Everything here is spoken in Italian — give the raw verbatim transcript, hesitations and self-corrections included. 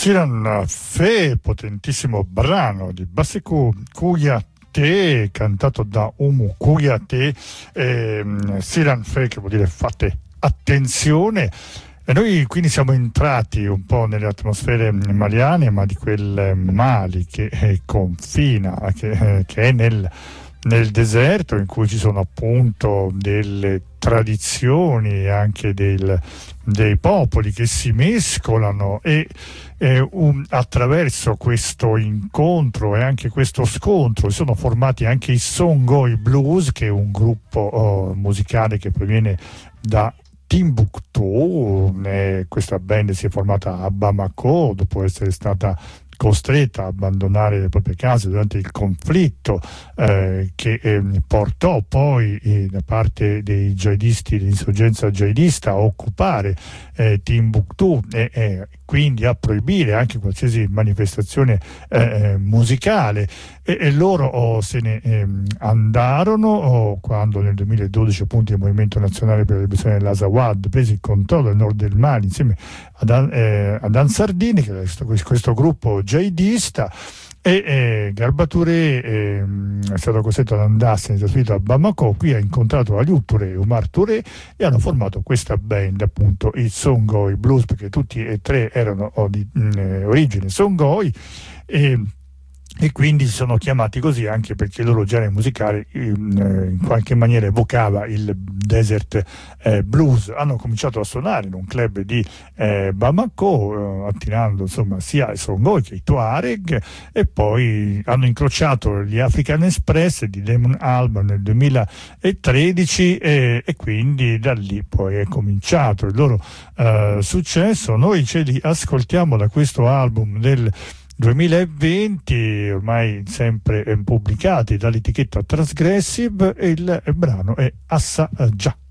Siran Fe, potentissimo brano di Baseku Kuyate, cantato da Umu Kuyate, eh, Siran Fe, che vuol dire fate attenzione. E noi quindi siamo entrati un po' nelle atmosfere maliane, ma di quel Mali che eh, confina, che, eh, che è nel, nel deserto, in cui ci sono appunto delle tradizioni, anche del, dei popoli che si mescolano e eh, un, attraverso questo incontro e anche questo scontro si sono formati anche i Songoi Blues, che è un gruppo oh, musicale che proviene da Timbuktu. Eh, questa band si è formata a Bamako dopo essere stata costretta a abbandonare le proprie case durante il conflitto eh, che eh, portò poi eh, da parte dei jihadisti, dell'insorgenza jihadista, a occupare eh, Timbuktu e eh, quindi a proibire anche qualsiasi manifestazione eh, musicale e, e loro oh, se ne eh, andarono oh, quando nel duemiladodici appunto il Movimento Nazionale per la Liberazione dell'Azawad prese il controllo del nord del Mali insieme ad, eh, ad Ansardini, che è questo, questo gruppo jihadista, e eh, Garba Touré eh, è stato costretto ad andarsene, trasferito a Bamako. Qui ha incontrato Aliou Touré e Omar Touré e hanno formato questa band, appunto i Songoi Blues, perché tutti e tre erano oh, di mh, origine Songoi e e quindi sono chiamati così anche perché il loro genere musicale in, in qualche maniera evocava il desert eh, blues. Hanno cominciato a suonare in un club di eh, Bamako, eh, attirando insomma sia i Songoi che i Tuareg, e poi hanno incrociato gli African Express di Damon Albarn nel duemilatredici e, e quindi da lì poi è cominciato il loro eh, successo. Noi ce li ascoltiamo da questo album del duemilaventi, ormai sempre pubblicati dall'etichetta Transgressive, e il brano è Assa Già.